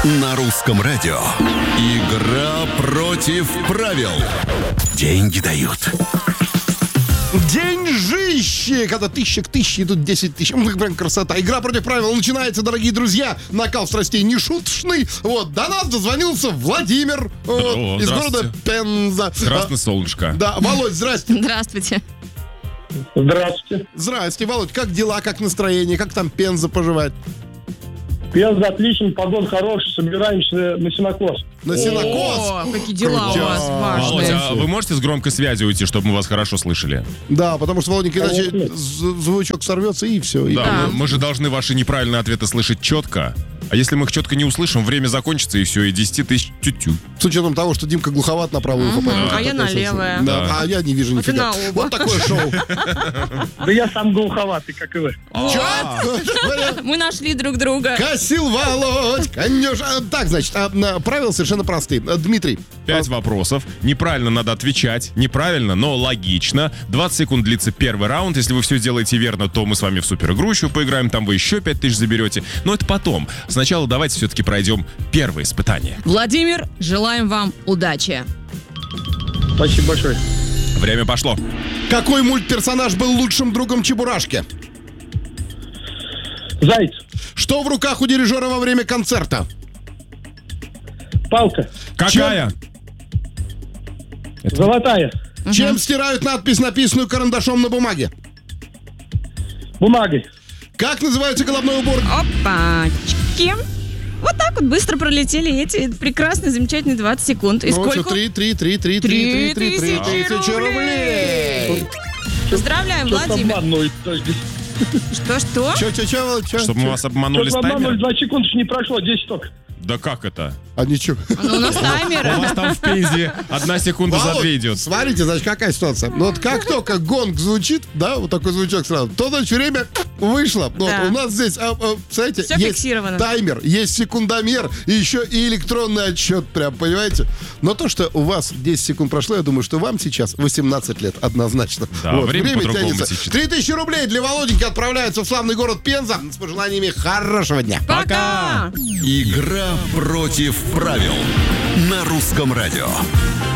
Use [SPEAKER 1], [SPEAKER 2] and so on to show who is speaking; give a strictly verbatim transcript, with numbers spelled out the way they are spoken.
[SPEAKER 1] На русском радио. Игра против правил. Деньги дают.
[SPEAKER 2] Деньжище! Когда тысяча к тысяче идут десять тысяч. Прям красота. Игра против правил начинается, дорогие друзья. Накал страстей нешуточный. Вот, до нас дозвонился Владимир вот,
[SPEAKER 3] О,
[SPEAKER 2] из города Пенза.
[SPEAKER 3] Красное солнышко.
[SPEAKER 2] Да, Володь, здрасте.
[SPEAKER 4] Здравствуйте.
[SPEAKER 5] Здравствуйте.
[SPEAKER 2] Здрасте, Володь. Как дела, как настроение? Как там Пенза поживает?
[SPEAKER 5] Пенза отлично, погода хорошая, собираемся на сенокос.
[SPEAKER 2] На сенокос?
[SPEAKER 4] О, какие дела у вас важные.
[SPEAKER 3] Володя, а вы можете с громкой связью уйти, чтобы мы вас хорошо слышали?
[SPEAKER 2] Да, потому что, Володенька, иначе
[SPEAKER 5] Конечно.
[SPEAKER 2] з- звучок сорвется и все. И
[SPEAKER 3] Да,
[SPEAKER 2] понятно.
[SPEAKER 3] мы, мы же должны ваши неправильные ответы слышать четко. А если мы их четко не услышим, время закончится, и все, и десять тысяч тю-тю.
[SPEAKER 2] С учетом того, что Димка глуховат на правую ухо. поэтому
[SPEAKER 4] а я
[SPEAKER 2] такое
[SPEAKER 4] на левое.
[SPEAKER 2] Да,
[SPEAKER 3] Да.
[SPEAKER 2] а я не вижу
[SPEAKER 4] Вот и
[SPEAKER 2] нифига.
[SPEAKER 4] на оба.
[SPEAKER 2] Вот такое шоу.
[SPEAKER 5] Да я сам глуховатый, как и вы.
[SPEAKER 4] Мы нашли друг друга.
[SPEAKER 2] Косил Володь, конечно. Так, значит, а, на- правила совершенно простые. А, Дмитрий.
[SPEAKER 3] Пять вопросов. Неправильно надо отвечать. Неправильно, но логично. двадцать секунд длится первый раунд. Если вы все сделаете верно, то мы с вами в супер игру еще поиграем. Там вы еще пять тысяч заберете. Но это потом. Сначала давайте все-таки пройдем первое испытание.
[SPEAKER 4] Владимир, желаем вам удачи.
[SPEAKER 5] Спасибо большое.
[SPEAKER 3] Время пошло.
[SPEAKER 2] Какой мультперсонаж был лучшим другом Чебурашки?
[SPEAKER 5] Заяц.
[SPEAKER 2] Что в руках у дирижера во время концерта?
[SPEAKER 5] Палка.
[SPEAKER 3] Какая?
[SPEAKER 5] Золотая.
[SPEAKER 2] Чем стирают надпись, написанную карандашом на бумаге?
[SPEAKER 5] Бумагой.
[SPEAKER 2] Как называется головной убор?
[SPEAKER 4] Опачки. Вот так вот быстро пролетели эти прекрасные, замечательные двадцать секунд. И
[SPEAKER 2] Ну,
[SPEAKER 4] сколько?
[SPEAKER 2] что, три, три, три, три, три, три, три, три
[SPEAKER 4] тысячи
[SPEAKER 2] тысячи рублей.
[SPEAKER 4] Поздравляем,
[SPEAKER 5] Что-то
[SPEAKER 4] Владимир.
[SPEAKER 5] обманывает. То есть,
[SPEAKER 4] Что-что?
[SPEAKER 2] Че, че, че, Володь, че?
[SPEAKER 3] Чтобы мы вас обманули с
[SPEAKER 5] Что-то обманули,
[SPEAKER 3] таймером?
[SPEAKER 5] два секунды не прошло, десять только.
[SPEAKER 3] Да как это?
[SPEAKER 2] А ничего.
[SPEAKER 4] Ну, у нас
[SPEAKER 3] У
[SPEAKER 4] таймер.
[SPEAKER 3] вас там в Пензе одна секунда за
[SPEAKER 2] Володь,
[SPEAKER 3] две идет.
[SPEAKER 2] смотрите, значит, какая ситуация. Ну вот как только гонг звучит, да, вот такой звучок сразу, то, значит, время вышло. Вот
[SPEAKER 4] Да.
[SPEAKER 2] у нас здесь, а, а, знаете,
[SPEAKER 4] Всё
[SPEAKER 2] есть
[SPEAKER 4] фиксировано.
[SPEAKER 2] таймер, есть секундомер, и еще и электронный отсчет, прям, понимаете? Но то, что у вас десять секунд прошло, я думаю, что вам сейчас восемнадцать лет, однозначно.
[SPEAKER 3] Да, время по-другому
[SPEAKER 2] тянется.
[SPEAKER 3] течет.
[SPEAKER 2] три тысячи рублей для Володеньки отправляются в славный город Пенза с пожеланиями хорошего дня.
[SPEAKER 4] Пока!
[SPEAKER 1] Игра против правил. На русском радио.